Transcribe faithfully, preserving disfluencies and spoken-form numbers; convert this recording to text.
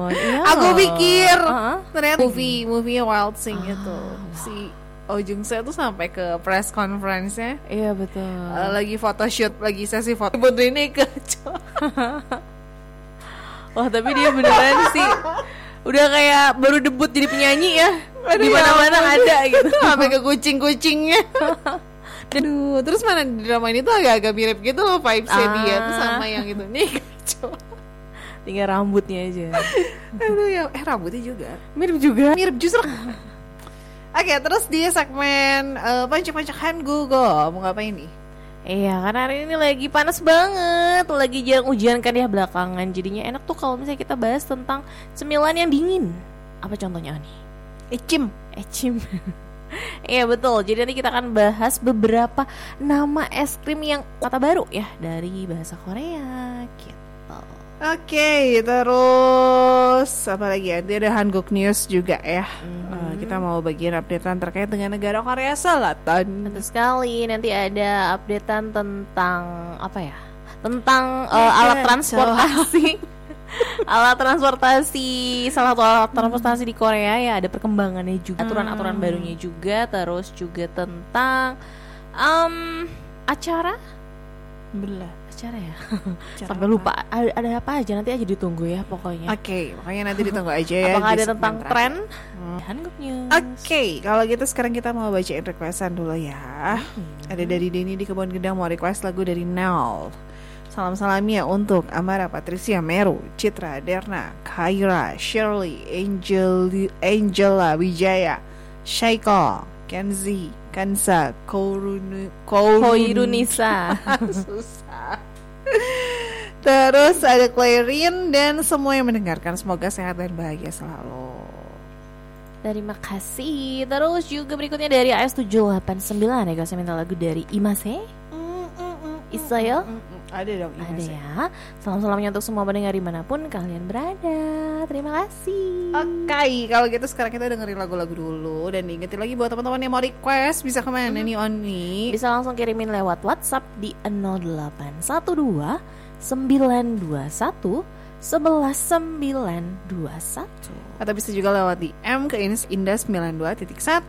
Iya Aku loh. pikir Uh-huh. ternyata movie movie Wild Sing ah, itu wow. Si Oh Jung Se tuh sampai ke press conference-nya. Iya betul. Uh, lagi photoshoot, lagi sesi foto. Ibu ini kacau. Wah tapi dia beneran sih udah kayak baru debut jadi penyanyi ya. Di mana-mana ya, ada gitu. Sampai ke kucing-kucingnya. Aduh, terus mana di drama ini tuh agak-agak mirip gitu loh vibes-nya ah. dia tuh sama yang itu nih kacau. Tinggal rambutnya aja. Aduh ya, eh rambutnya juga mirip juga. Mirip justru. Oke, okay, terus di segmen uh, pancak-pancak Hangugo mau ngapain nih? Iya, karena hari ini lagi panas banget, lagi jarang hujan kan ya belakangan. Jadinya enak tuh kalau misalnya kita bahas tentang cemilan yang dingin. Apa contohnya nih? Ecim, ecim. Iya betul. Jadi nanti kita akan bahas beberapa nama es krim yang kata baru ya dari bahasa Korea gitu. Oke, okay, terus apa lagi ya? Dia ada Hanguk News juga ya. Mm-hmm. Uh, kita mau bagian updatean terkait dengan negara Korea Selatan. Betul sekali. Nanti ada updatean tentang apa ya? Tentang uh, alat transportasi. Alat transportasi, salah satu alat transportasi di Korea ya, ada perkembangannya juga, aturan-aturan barunya juga, terus juga tentang um, acara belah acara ya acara sampai apa? Lupa ada, ada apa aja, nanti aja ditunggu ya pokoknya. Oke, okay, pokoknya nanti ditunggu aja ya. Apakah ada tentang tren hmm. Hanguk News. Oke, okay, kalau gitu sekarang kita mau bacain requestan dulu ya. hmm. Ada dari Denny di Kebun Gedang mau request lagu dari Nel. Salam-salamnya untuk Amara, Patricia, Meru, Citra, Derna, Kaira, Shirley, Angel, Angela, Wijaya, Shaiko, Kenzi, Kansa, Koirunu, Koirunisa. Susah. Terus ada Clarin dan semua yang mendengarkan, semoga sehat dan bahagia selalu. Terima kasih. Terus juga berikutnya dari A S tujuh delapan sembilan ya, saya minta lagu dari Imase. Isayo. Ada dong, ada ya. Salam-salamnya untuk semua pendengar dimanapun kalian berada. Terima kasih. Oke, okay, kalau gitu sekarang kita dengerin lagu-lagu dulu. Dan diingetin lagi buat teman-teman yang mau request, bisa kemana hmm. nih Oni? Bisa langsung kirimin lewat WhatsApp di nol delapan satu dua sembilan dua satu satu satu sembilan dua satu. Atau bisa juga lewat di M ke Indah sembilan dua titik satu